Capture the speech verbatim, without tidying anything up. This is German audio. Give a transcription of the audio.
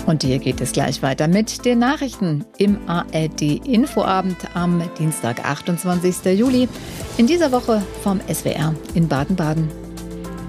Und hier geht es gleich weiter mit den Nachrichten im A R D-Infoabend am Dienstag, achtundzwanzigsten Juli. In dieser Woche vom S W R in Baden-Baden.